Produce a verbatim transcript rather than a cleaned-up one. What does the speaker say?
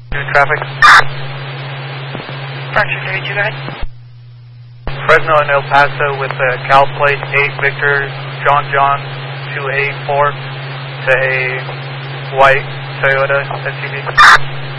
Traffic. Berkshire thirty-two, go ahead. Fresno and El Paso with a Cal plate eight Victor John John two eight four to a white Toyota S U V.